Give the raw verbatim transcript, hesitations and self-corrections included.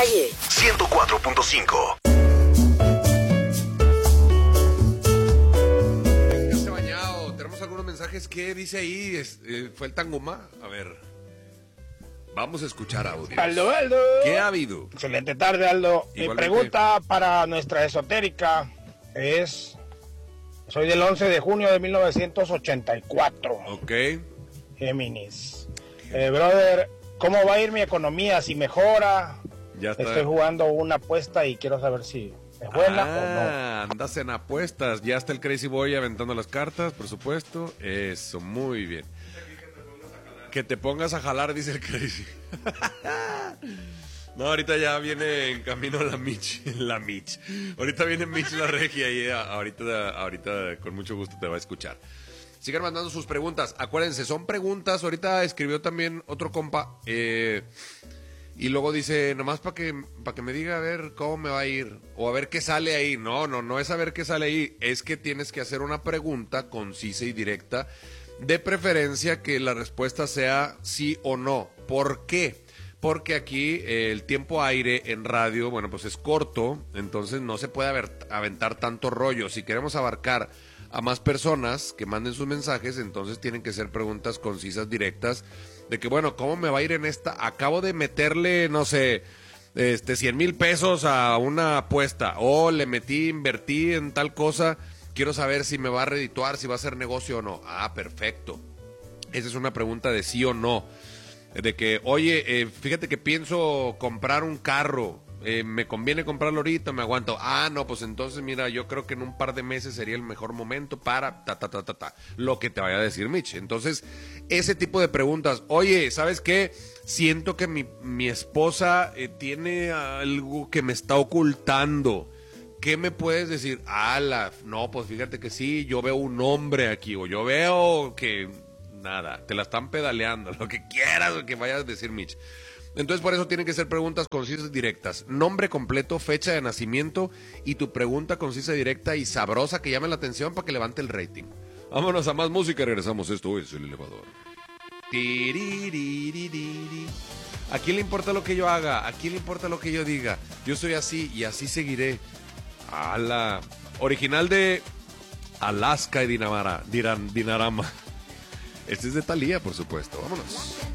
calle. ciento cuatro punto cinco. Este bañado, tenemos algunos mensajes. ¿Qué dice ahí? Es, eh, ¿Fue el Tangoma? A ver. Vamos a escuchar audios. Aldo, Aldo. ¿Qué ha habido? Excelente tarde, Aldo. Mi Igualmente. pregunta para nuestra esotérica es... Soy del once de junio de mil novecientos ochenta y cuatro. Ok. Géminis. Eh, brother, ¿cómo va a ir mi economía? Si mejora. Ya está. Estoy jugando una apuesta y quiero saber si es buena Ah, andas en apuestas. Ya está el Crazy Boy aventando las cartas, por supuesto. Eso, muy bien. Que te pongas a jalar, dice el Crazy. No, ahorita ya viene en camino la Mitch. La Mitch. Ahorita viene Mitch la regia y ahorita, ahorita con mucho gusto te va a escuchar. Sigan mandando sus preguntas. Acuérdense, son preguntas. Ahorita escribió también otro compa. Eh, y luego dice, nomás para que, para que me diga a ver cómo me va a ir. O a ver qué sale ahí. No, no, no es a ver qué sale ahí. Es que tienes que hacer una pregunta concisa y directa. De preferencia que la respuesta sea sí o no. ¿Por qué? Porque aquí eh, el tiempo aire en radio, bueno, pues es corto, entonces no se puede haber, aventar tanto rollo. Si queremos abarcar a más personas que manden sus mensajes, entonces tienen que ser preguntas concisas, directas, de que, bueno, ¿cómo me va a ir en esta? Acabo de meterle, no sé, este, cien mil pesos a una apuesta, o le metí, invertí en tal cosa, quiero saber si me va a redituar, si va a ser negocio o no. Ah, perfecto. Esa es una pregunta de sí o no. De que, oye, eh, fíjate que pienso comprar un carro, eh, ¿me conviene comprarlo ahorita? ¿Me aguanto? Ah, no, pues entonces mira, yo creo que en un par de meses sería el mejor momento para ta, ta, ta, ta, ta, lo que te vaya a decir Mitch. Entonces, ese tipo de preguntas, oye, ¿sabes qué? Siento que mi, mi esposa eh, tiene algo que me está ocultando. ¿Qué me puedes decir? Ala, no, pues fíjate que sí, yo veo un hombre aquí, o yo veo que... Nada, te la están pedaleando, lo que quieras que vayas a decir, Mitch. Entonces por eso tienen que ser preguntas concisas y directas. Nombre completo, fecha de nacimiento y tu pregunta concisa, directa y sabrosa que llame la atención para que levante el rating. Vámonos a más música y regresamos. Esto es El Elevador. ¿A quién le importa lo que yo haga? ¿A quién le importa lo que yo diga? Yo soy así y así seguiré. Ala. Original de Alaska y Dinamara, Diran, Dinarama. Este es de Thalía, por supuesto. Vámonos.